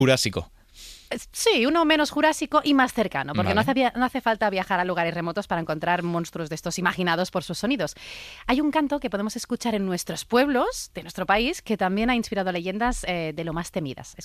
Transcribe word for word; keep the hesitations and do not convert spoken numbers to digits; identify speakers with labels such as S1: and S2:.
S1: Jurásico.
S2: Sí, uno menos jurásico y más cercano, porque
S1: Vale.
S2: no hace, via- no hace falta viajar a lugares remotos para encontrar monstruos de estos imaginados por sus sonidos. Hay un canto que podemos escuchar en nuestros pueblos de nuestro país que también ha inspirado leyendas eh, de lo más temidas.